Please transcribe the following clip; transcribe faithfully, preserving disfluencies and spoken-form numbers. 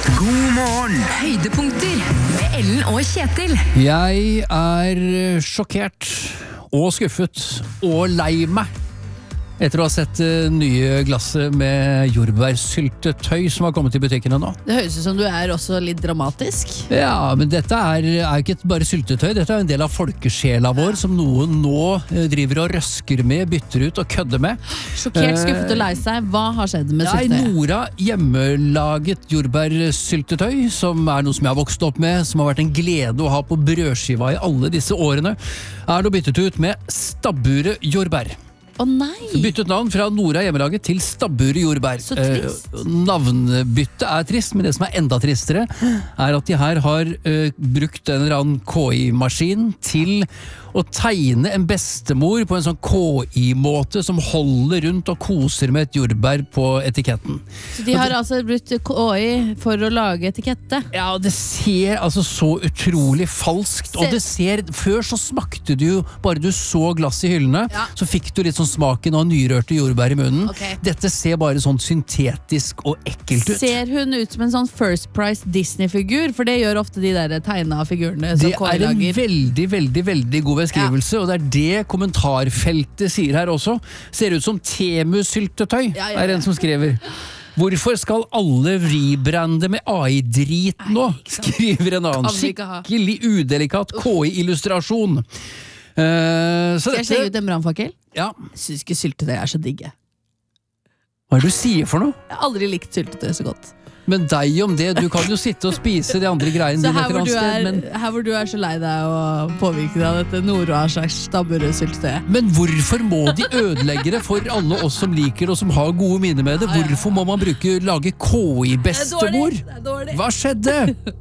God morgen! Høydepunkter med Ellen og Kjetil. Jeg er sjokkert og skuffet og lei meg etter å ha sett det nye glasset med jordbærsyltetøy som har kommet i butikkene nå. Det høres ut som du er også litt dramatisk. Ja, men dette er, er ikke bare syltetøy, dette er en del av folkesjela vår som noen nå driver og røsker med, bytter ut og kødder med. Sjokkert, skuffet og lei seg. Hva har skjedd med Nei, syltetøyet? Nora hjemmelaget jordbærsyltetøy, som er noe som jeg har vokst opp med, som har vært en glede å ha på brødskiva i alle disse årene, er nå byttet ut med Stabburet jordbær. Å nei! Byttet navn fra Nora hjemmelaget til Stabburet jordbær. Så trist. Eh, navnbyttet er trist, men det som er enda tristere, er at de her har eh, brukt en eller annen K I-maskin til å tegne en bestemor på en sånn K I-måte som holder rundt og koser med et jordbær på etiketten. Så de har altså brukt K I for å lage etikette? Ja, og det ser altså så utrolig falskt, og det ser, før så smakte du jo, bare du så glass i hyllene, Ja. så fikk du litt sånn smaken av nyrørte jordbær i munnen. Ok. Dette ser bare sånn syntetisk og ekkelt ut. Ser hun ut som en sånn First Price Disney-figur? For det gjør ofte de der tegna figurene som Det K I er en lager. veldig, veldig, veldig god beskrivelse, og det er det kommentarfeltet sier her også. Ser ut som Temu-syltetøy, Ja, ja, ja. er en som skriver. Hvorfor skal alle rebrande med A I-drit nå? ikke sant. Skriver en annen. Kan vi ikke ha. Skikkelig udelikat K I-illustrasjon. Uh, så Skal jeg slenge dette... ut en brannfakkel? Ja. Jeg syns ikke syltetøy er så digge. Hva er det du sier for noe? Jeg har aldri likt syltetøy så godt. Men deg om det, du kan jo sitte og spise de andre greiene Så dine her et eller hvor, du annet er, sted, men... her hvor du er så lei deg og påvirket av dette Nora slags Stabburet-syltetøyet. Men hvorfor må de ødelegge det for alle oss som liker og som har gode minner med det? Hvorfor må man bruke, lage K I-bestemor? Det er dårlig. Hva skjedde?